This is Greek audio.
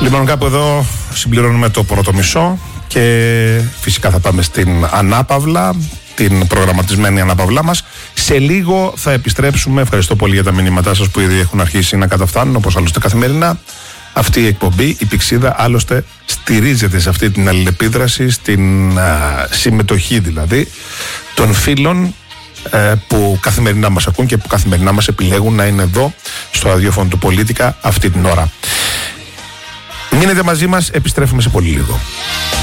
Λοιπόν, κάπου εδώ συμπληρώνουμε το πρώτο μισό και φυσικά θα πάμε στην ανάπαυλα, την προγραμματισμένη ανάπαυλά μας. Σε λίγο θα επιστρέψουμε. Ευχαριστώ πολύ για τα μηνύματά σας που ήδη έχουν αρχίσει να καταφθάνουν, όπως άλλωστε καθημερινά. Αυτή η εκπομπή, η Πηξίδα, άλλωστε στηρίζεται σε αυτή την αλληλεπίδραση, στην συμμετοχή δηλαδή των φίλων που καθημερινά μας ακούν και που καθημερινά μας επιλέγουν να είναι εδώ στο ραδιόφωνο του Πολίτικα αυτή την ώρα. Μείνετε μαζί μας, επιστρέφουμε σε πολύ λίγο.